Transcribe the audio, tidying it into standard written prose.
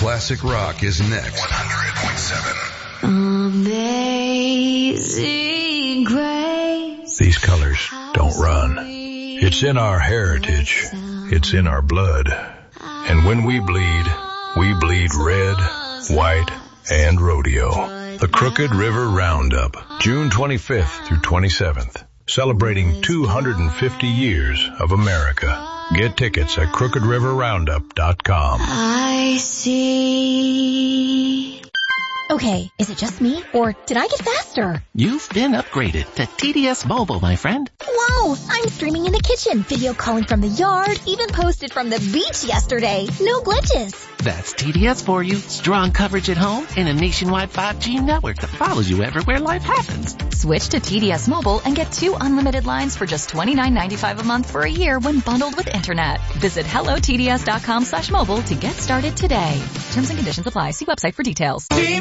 classic rock is next. 100.7. Amazing grace. These colors don't run. It's in our heritage. It's in our blood. And when we bleed red, white, and rodeo. The Crooked River Roundup, June 25th through 27th. Celebrating 250 years of America. Get tickets at crookedriverroundup.com. I see. Okay, is it just me, or did I get faster? You've been upgraded to TDS Mobile, my friend. Whoa, I'm streaming in the kitchen, video calling from the yard, even posted from the beach yesterday. No glitches. That's TDS for you. Strong coverage at home and a nationwide 5G network that follows you everywhere life happens. Switch to TDS Mobile and get 2 unlimited lines for just $29.95 a month for a year when bundled with internet. Visit hellotds.com/mobile to get started today. Terms and conditions apply. See website for details.